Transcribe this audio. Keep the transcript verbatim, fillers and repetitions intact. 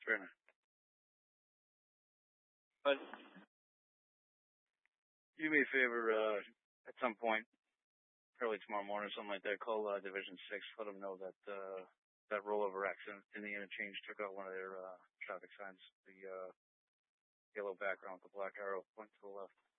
Fair enough. But do me a favor, uh, at some point, early tomorrow morning, something like that, call uh, Division Six. Let them know that uh, that rollover accident in the interchange took out one of their uh, traffic signs. The uh, yellow background with the black arrow pointing to the left.